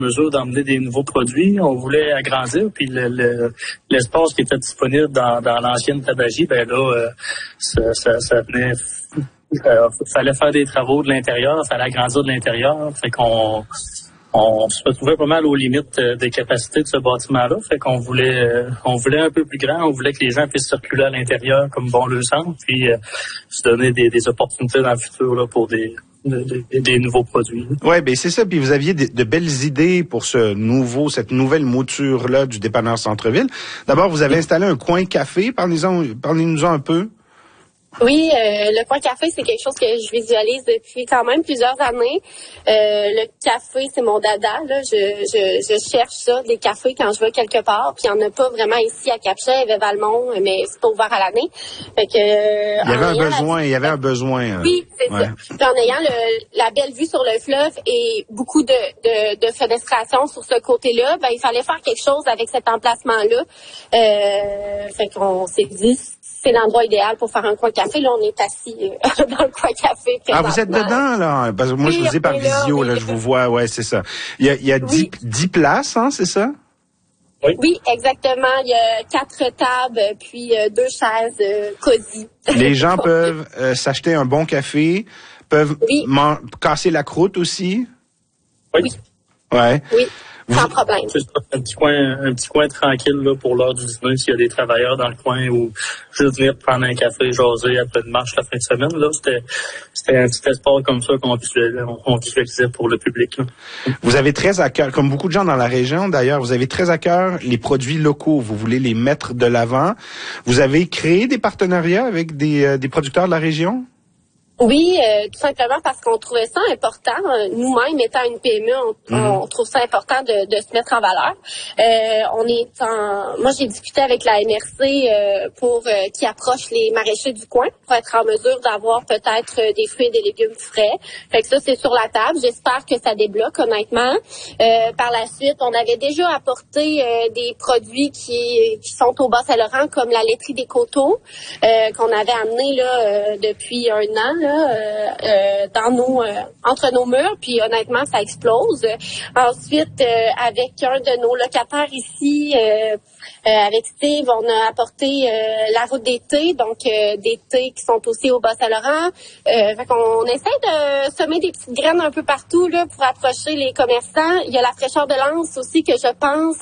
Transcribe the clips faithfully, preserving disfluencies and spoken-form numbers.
mesure d'emmener des nouveaux produits. On voulait agrandir, puis le, le, l'espace qui était disponible dans, dans l'ancienne tabagie, ben là, euh, ça, ça, ça venait... Il fallait faire des travaux de l'intérieur, il fallait agrandir de l'intérieur. Fait qu'on on se retrouvait pas mal aux limites des capacités de ce bâtiment-là. Fait qu'on voulait on voulait un peu plus grand, on voulait que les gens puissent circuler à l'intérieur comme bon le semble, puis euh, se donner des, des opportunités dans le futur là, pour des, des, des nouveaux produits. Oui, ben c'est ça. Puis vous aviez de, de belles idées pour ce nouveau, cette nouvelle mouture-là du dépanneur Centre-Ville. D'abord, vous avez installé un coin café. Parlez-en, parlez-nous-en un peu. Oui, euh, le coin café, c'est quelque chose que je visualise depuis quand même plusieurs années. Euh, le café, c'est mon dada. Là. Je, je, je cherche ça, des cafés quand je vais quelque part. Puis il n'y en a pas vraiment ici à Cap-Chat, à Valmont, mais c'est pas ouvert à l'année. Fait que, euh, il y avait un besoin, la... il y avait un besoin. Euh... Oui, c'est ouais. ça. Puis en ayant le, la belle vue sur le fleuve et beaucoup de, de, de fenestration sur ce côté-là, ben il fallait faire quelque chose avec cet emplacement-là. Euh, fait qu'on s'est dit... c'est l'endroit idéal pour faire un coin café. Là, on est assis euh, dans le coin café. Ah, vous êtes dedans, là? Parce que moi, oui, je vous ai par visio, là, là je vous vois. Ouais, c'est ça. Il y a, il y a dix, oui. dix places, hein, c'est ça? Oui. Oui, exactement. Il y a quatre tables, puis euh, deux chaises euh, cosy. Les gens peuvent euh, s'acheter un bon café, peuvent oui. man- casser la croûte aussi? Oui. Ouais. Oui. Sans problème. C'est un petit coin, un petit coin tranquille là, pour l'heure du dîner s'il y a des travailleurs dans le coin ou juste venir prendre un café, jaser après une marche la fin de semaine. Là, c'était, c'était un petit espace comme ça qu'on visualisait, on visualisait pour le public. Là. Vous avez très à cœur, comme beaucoup de gens dans la région d'ailleurs, vous avez très à cœur les produits locaux. Vous voulez les mettre de l'avant. Vous avez créé des partenariats avec des, euh, des producteurs de la région? Oui, euh, tout simplement parce qu'on trouvait ça important. Nous-mêmes, étant une P M E, on, mmh. on trouve ça important de, de se mettre en valeur. Euh, on est en, moi, j'ai discuté avec la M R C euh, pour euh, qui approche les maraîchers du coin pour être en mesure d'avoir peut-être des fruits et des légumes frais. Fait que ça, c'est sur la table. J'espère que ça débloque, honnêtement. Euh, par la suite, on avait déjà apporté euh, des produits qui, qui sont au Bas-Saint-Laurent, comme la laiterie des Coteaux, euh, qu'on avait amené là euh, depuis un an. Là, Euh, euh, dans nos, euh, entre nos murs, puis honnêtement, ça explose. Ensuite, euh, avec un de nos locataires ici, euh, euh, avec Steve, on a apporté euh, la route des thés, donc euh, des thés qui sont aussi au Bas-Saint-Laurent. Euh, fait qu'on essaie de semer des petites graines un peu partout là pour approcher les commerçants. Il y a la fraîcheur de Lens aussi que je pense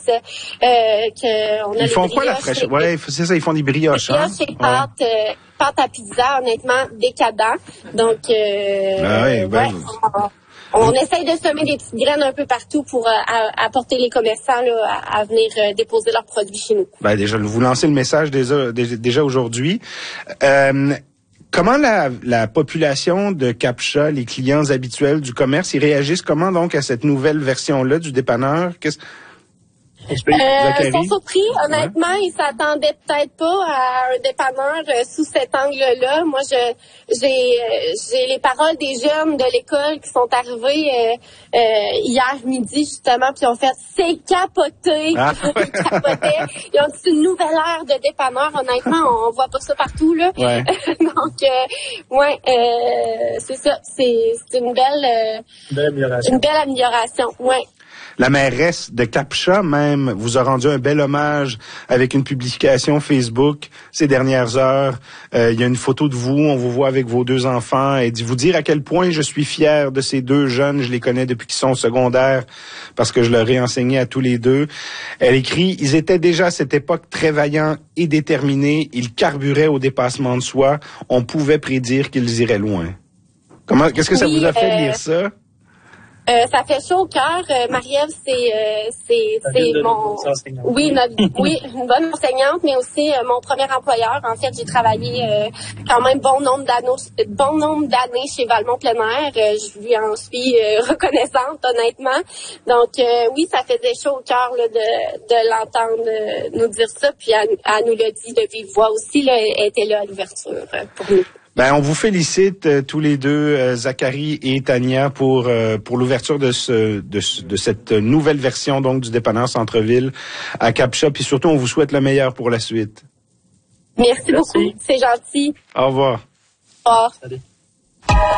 euh, que on a. Ils font quoi la fraîcheur? Ouais, c'est ça, ils font des brioches. Hein? Brioches et pâtes. Ouais. Euh, pâte à pizza, honnêtement, décadent. Donc, euh, ben oui, ben ouais, on, on essaye de semer des petites graines un peu partout pour euh, à, apporter les commerçants là, à, à venir euh, déposer leurs produits chez nous. Ben déjà, vous lancez le message déjà, déjà aujourd'hui. Euh, comment la, la population de Cap-Chat, les clients habituels du commerce, ils réagissent comment donc à cette nouvelle version-là du dépanneur? Qu'est-ce Euh, ils sont surpris, honnêtement, ouais. Ils s'attendaient peut-être pas à un dépanneur euh, sous cet angle-là. Moi, je j'ai euh, j'ai les paroles des jeunes de l'école qui sont arrivés euh, euh, hier midi justement, puis ils ont fait c'est capoté, ah, ouais. Ils capotaient. Ils ont dit une nouvelle ère de dépanneur. Honnêtement, on voit pas ça partout là. Ouais. Donc, euh, ouais, euh, c'est ça, c'est c'est une belle, euh, belle amélioration. Une belle amélioration, ouais. La mairesse de Cap-Chat même vous a rendu un bel hommage avec une publication Facebook ces dernières heures. Euh, il y a une photo de vous, on vous voit avec vos deux enfants. Elle dit vous dire à quel point je suis fier de ces deux jeunes. Je les connais depuis qu'ils sont au secondaire parce que je leur ai enseigné à tous les deux. Elle écrit ils étaient déjà à cette époque très vaillants et déterminés. Ils carburaient au dépassement de soi. On pouvait prédire qu'ils iraient loin. Comment Qu'est-ce que ça oui, vous a fait euh... de lire ça? Euh, ça fait chaud au cœur. Euh, Marie-Ève, c'est, euh, c'est, c'est mon, oui, notre, oui, une bonne enseignante, mais aussi euh, mon premier employeur. En fait, j'ai travaillé euh, quand même bon nombre d'années, bon nombre d'années chez Valmont Plein Air. Euh, je lui en suis euh, reconnaissante, honnêtement. Donc, euh, oui, ça faisait chaud au cœur là, de, de l'entendre euh, nous dire ça. Puis, elle, elle nous l'a dit de vive voix aussi. Là, elle était là à l'ouverture euh, pour nous. Ben, on vous félicite euh, tous les deux, euh, Zachary et Tania, pour euh, pour l'ouverture de ce de, de cette nouvelle version donc du dépanneur Centre-Ville à Cap-Chat. Puis surtout, on vous souhaite le meilleur pour la suite. Merci, Merci. beaucoup, c'est gentil. Au revoir. Au revoir. Salut.